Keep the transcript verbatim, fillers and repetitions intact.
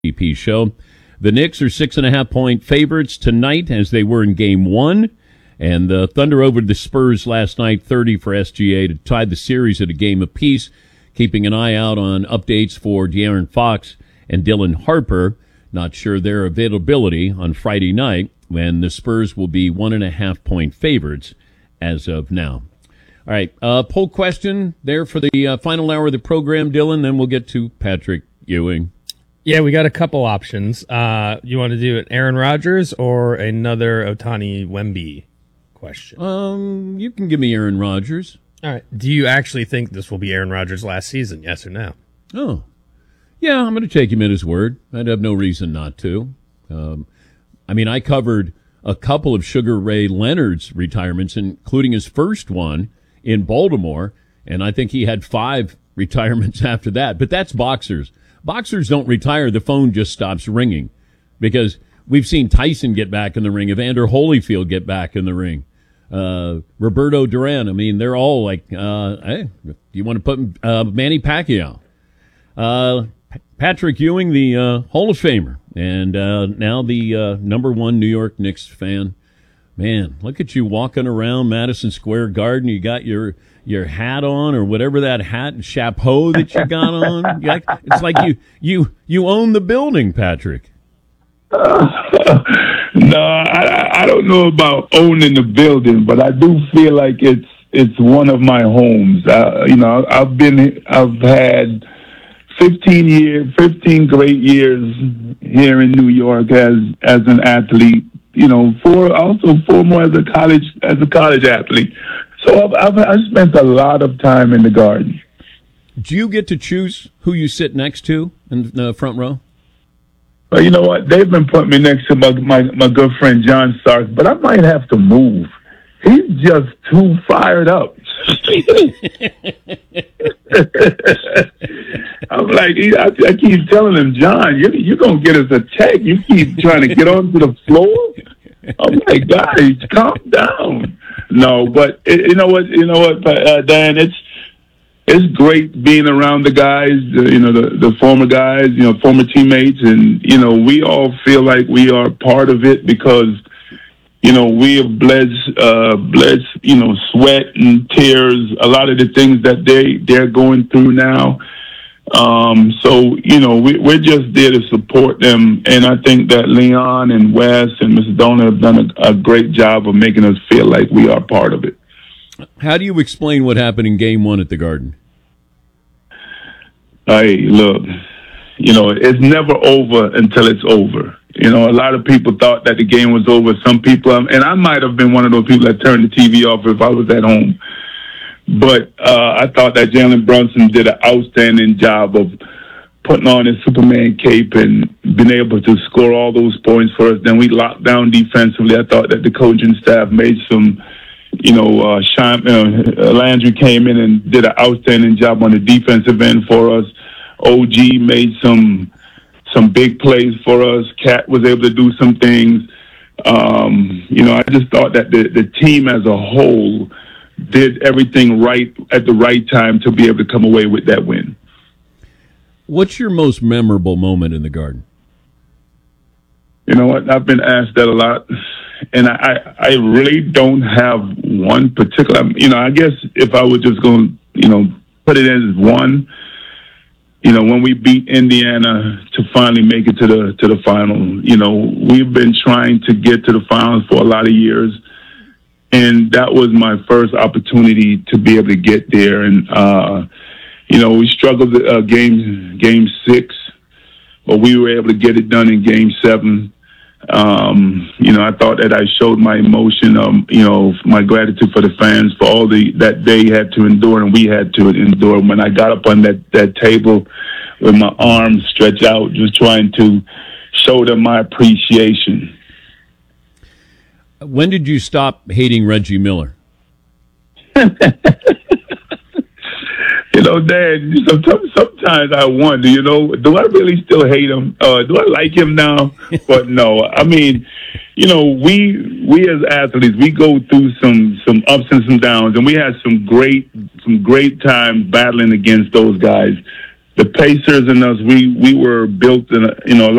B P show. The Knicks are six and a half point favorites tonight, as they were in game one. And the Thunder over the Spurs last night, thirty for S G A to tie the series at a game apiece. Keeping an eye out on updates for De'Aaron Fox and Dylan Harper. Not sure their availability on Friday night, when the Spurs will be one and a half point favorites as of now. All right, uh, poll question there for the uh, final hour of the program, Dylan. Then we'll get to Patrick Ewing. Yeah, we got a couple options. Uh, you want to do an Aaron Rodgers or another Otani Wemby question? Um, you can give me Aaron Rodgers. All right. Do you actually think this will be Aaron Rodgers' last season? Yes or no? Oh, yeah, I'm going to take him at his word. I'd have no reason not to. Um, I mean, I covered a couple of Sugar Ray Leonard's retirements, including his first one in Baltimore, and I think he had five retirements after that. But that's boxers. Boxers don't retire. The phone just stops ringing, because we've seen Tyson get back in the ring, Evander Holyfield get back in the ring, uh, Roberto Duran. I mean, they're all like, uh, hey, do you want to put uh, Manny Pacquiao? Uh, Patrick Ewing, the uh, Hall of Famer, and uh, now the uh, number one New York Knicks fan. Man, look at you walking around Madison Square Garden. You got your your hat on, or whatever that hat and chapeau that you got on. Like, it's like you you you own the building, Patrick. Uh, no, I, I don't know about owning the building, but I do feel like it's it's one of my homes. Uh, you know, I've been I've had fifteen years, fifteen great years here in New York as as an athlete. You know, four also four more as a college as a college athlete. So I've, I've I spent a lot of time in the Garden. Do you get to choose who you sit next to in the front row? Well, you know what? They've been putting me next to my my, my good friend John Stark, but I might have to move. He's just too fired up. I'm like, I, I keep telling him, John, you, you're going to get us a check. You keep trying to get onto the floor. I'm like, guys, calm down. No, but it, you know what, you know what, uh, Dan, it's, it's great being around the guys, uh, you know, the, the former guys, you know, former teammates. And, you know, we all feel like we are part of it, because you know, we have bled, uh, bled, you know, sweat and tears, a lot of the things that they, they're going through now. Um, so, you know, we, we're just there to support them. And I think that Leon and Wes and Mister Dona have done a, a great job of making us feel like we are part of it. How do you explain what happened in game one at the Garden? Hey, look, you know, it's never over until it's over. You know, a lot of people thought that the game was over. Some people, and I might have been one of those people that turned the T V off if I was at home. But uh, I thought that Jalen Brunson did an outstanding job of putting on his Superman cape and being able to score all those points for us. Then we locked down defensively. I thought that the coaching staff made some, you know, uh, Sean, uh, Landry came in and did an outstanding job on the defensive end for us. O G made some some big plays for us. Cat was able to do some things. Um, you know, I just thought that the, the team as a whole did everything right at the right time to be able to come away with that win. What's your most memorable moment in the Garden? You know what? I've been asked that a lot, and I, I really don't have one particular. You know, I guess if I was just going to, you know, put it as one, you know, when we beat Indiana to finally make it to the to the final. You know, we've been trying to get to the finals for a lot of years, and that was my first opportunity to be able to get there. And uh, you know, we struggled uh, game game six, but we were able to get it done in game seven. Um, you know, I thought that I showed my emotion, um, you know, my gratitude for the fans for all the that they had to endure and we had to endure. When I got up on that, that table with my arms stretched out, just trying to show them my appreciation. When did you stop hating Reggie Miller? You know, Dad, sometimes, sometimes I wonder, you know, do I really still hate him? Uh, do I like him now? But no, I mean, you know, we we as athletes, we go through some some ups and some downs, and we had some great some great times battling against those guys. the Pacers and us, we we were built in a, you know a